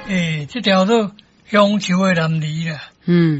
这条做香树的南梨啦。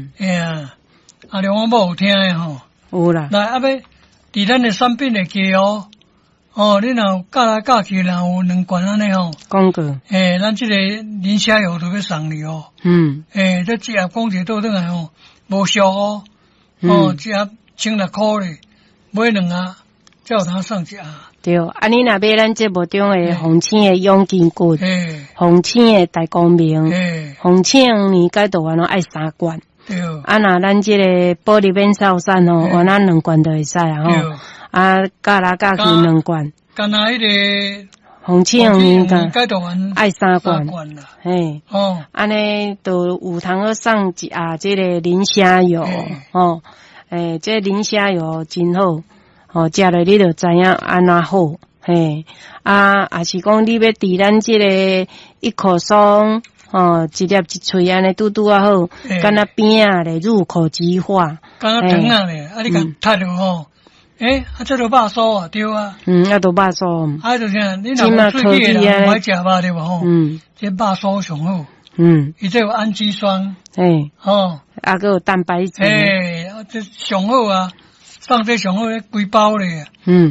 两我某有听的吼。 有啦。 来，要伫咱的产品的价你若教来教去，若有2罐安尼吼。 广告。 咱这个磷虾油都要送你哦。这一盒讲一倒转来吼，无俗哦。一盒16块咧，买2盒，才有通送一盒。 对，你若买咱节目中的红青的永金骨，红青的大光明，红青年解毒丸爱3罐。 对。 若咱这个玻璃免扫散换咱2罐就会使吼。教来教去2罐。 干那个红青年解毒丸爱3罐。 嘿。 安尼就有通去送一盒这个磷虾油这磷虾油真好。食了你就知影安怎好，也是讲你要伫咱这个一口松，一粒一喙安尼嘟嘟啊好，敢若边啊咧入口即化， 敢若糖啊咧，你甲踢落吼，这都肉酥啊，对啊， 都肉酥， 就是你若无喙齿的人唔爱食肉对无吼，这肉酥上好，伊这有氨基酸，还有蛋白质， 这上好啊。放这上好规包咧，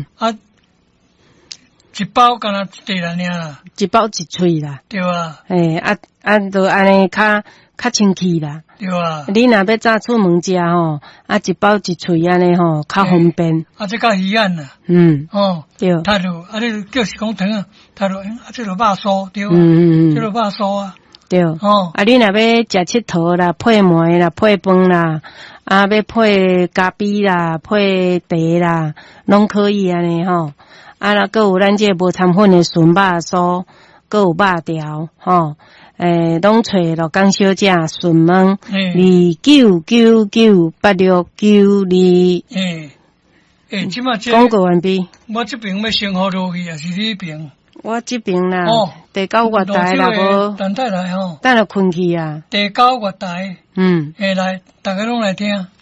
一包干那一块啦尔啦， 一包一喙啦， 对啊， 就安尼较清气啦， 对啊。 你若要早出门食吼，一包一喙安尼吼，较方便。 这较鱼眼啦， 对。 他就你就是讲糖啊，他就这就肉酥对啊，这就肉酥啊。 对，你若要食佚佗啦，配糜啦，配饭啦，要配咖啡啦，配茶啦，拢可以安尼吼。若搁有咱这无掺粉的纯肉酥，搁有肉条拢找罗江小姐纯焖29998692。 即马这广告完毕。 我这边要先好落去，也是你边。 我这边啦，第9月台啦无， 等待来吼， 等下困去啊。 第9月台，来，大家拢来听。